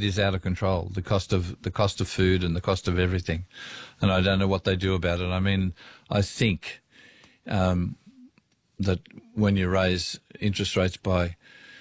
it is out of control. The cost of food and the cost of everything, and I don't know what they do about it. I mean, I think that when you raise interest rates by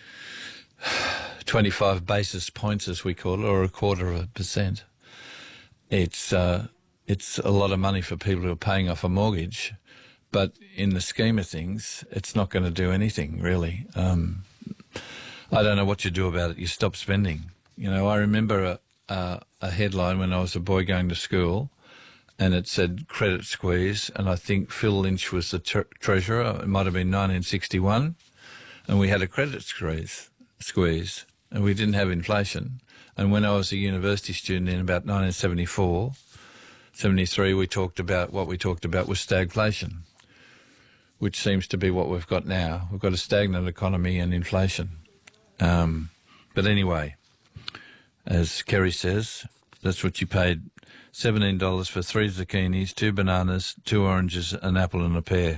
25 basis points, as we call it, or 0.25%, it's a lot of money for people who are paying off a mortgage. But in the scheme of things, it's not going to do anything, really. I don't know what you do about it. You stop spending. You know, I remember a headline when I was a boy going to school, and it said credit squeeze, and I think Phil Lynch was the treasurer. It might have been 1961, and we had a credit squeeze, and we didn't have inflation. And when I was a university student in about 1974, 73, what we talked about was stagflation, which seems to be what we've got now. We've got a stagnant economy and inflation. But anyway, as Kerry says, that's what you paid, $17 for 3 zucchinis, 2 bananas, 2 oranges, an apple and a pear.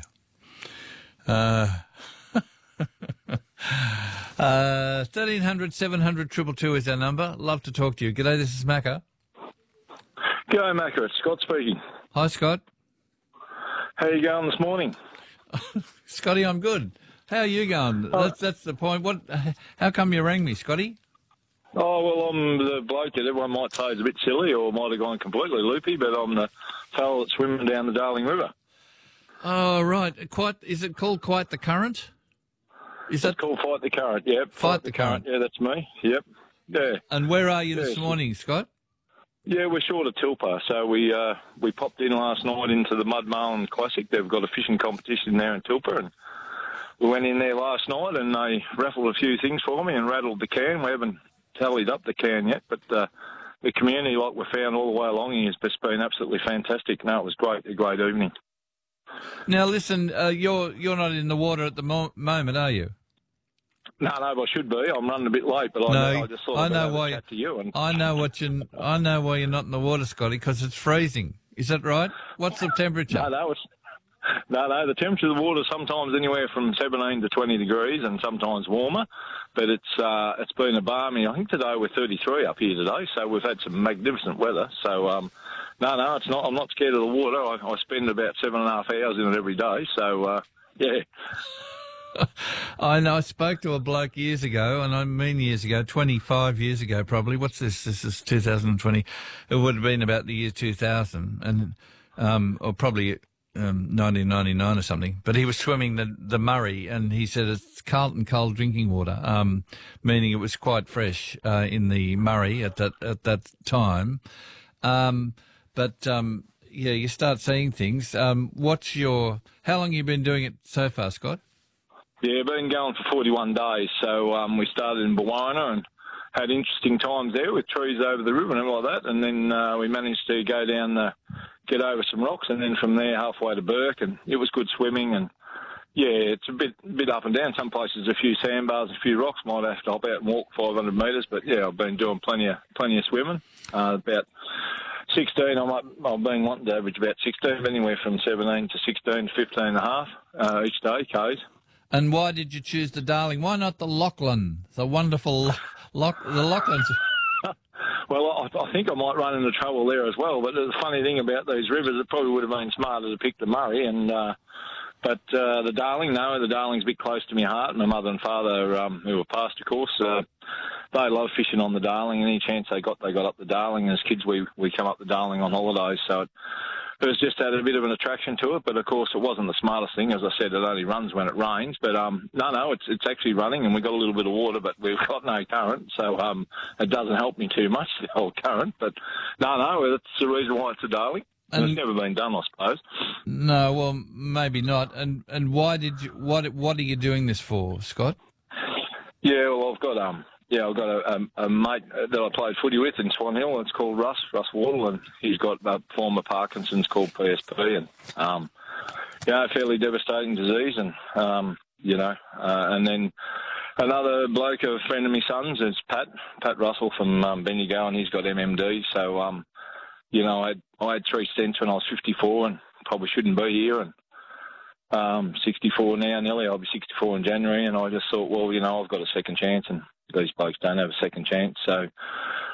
1300 700 222 is our number. Love to talk to you. G'day, this is Macca. G'day, Macca. It's Scott speaking. Hi, Scott. How are you going this morning? Scotty, I'm good. How are you going? That's the point. How come you rang me, Scotty? Oh, well, I'm the bloke that everyone might say is a bit silly or might have gone completely loopy, but I'm the fellow that's swimming down the Darling River. Oh, right. Is it called Quite the Current? It's called Fight the Current, yep. Fight the Current. Yeah, that's me, yep. Yeah. And where are you this morning, Scott? Yeah, we're short of Tilpa, so we popped in last night into the Mudmarlin Classic. They've got a fishing competition there in Tilpa, and we went in there last night and they raffled a few things for me and rattled the can. We haven't tallied up the can yet, but the community, like we found all the way along, has just been absolutely fantastic. No, it was great, a great evening. Now, listen, you're not in the water at the moment, are you? No, I should be. I'm running a bit late, but I just thought I'd have a chat to you. And I know why you're not in the water, Scotty, because it's freezing. Is that right? What's the temperature? No, the temperature of the water is sometimes anywhere from 17 to 20 degrees and sometimes warmer, but it's been a balmy. I think today we're 33 up here today, so we've had some magnificent weather. So, no, it's not. I'm not scared of the water. I spend about 7.5 hours in it every day, so, yeah. I know. I spoke to a bloke years ago, and I mean years ago, 25 years ago probably. What's this? This is 2020. It would have been about the year 2000, and or probably 1999 or something. But he was swimming the Murray, and he said it's Carlton cold drinking water, meaning it was quite fresh in the Murray at that time. Yeah, you start seeing things. How long have you been doing it so far, Scott? Yeah, been going for 41 days. So we started in Bawana and had interesting times there with trees over the river and all like that. And then we managed to go down, get over some rocks, and then from there halfway to Burke. And it was good swimming. And yeah, it's a bit up and down. Some places a few sandbars, a few rocks. Might have to hop out and walk 500 metres. But yeah, I've been doing plenty of swimming. About 16, I've been wanting to average about 16, anywhere from 17 to 16 to 15 and a half each day, K's. And why did you choose the Darling? Why not the Lachlan, the wonderful the Lachlan's? Well, I think I might run into trouble there as well. But the funny thing about these rivers, it probably would have been smarter to pick the Murray. But the Darling, no, the Darling's a bit close to my heart. My mother and father, who were past, of course, they love fishing on the Darling. Any chance they got up the Darling. As kids, we come up the Darling on holidays. So it was just had a bit of an attraction to it. But, of course, it wasn't the smartest thing. As I said, it only runs when it rains. But, no, it's actually running, and we've got a little bit of water, but we've got no current. So it doesn't help me too much, the whole current. But, no, that's the reason why it's a Darling. And it's never been done, I suppose. No, well, maybe not. And why did you? What are you doing this for, Scott? Yeah, well, I've got a mate that I played footy with in Swan Hill. It's called Russ Wardle, and he's got former Parkinson's called PSP, and fairly devastating disease, and and then another bloke, a friend of my son's, is Pat Russell from Bendigo, and he's got MMD, so. I had 3 stents when I was 54 and probably shouldn't be here. And 64 now, nearly. I'll be 64 in January. And I just thought, well, I've got a second chance, and these blokes don't have a second chance. So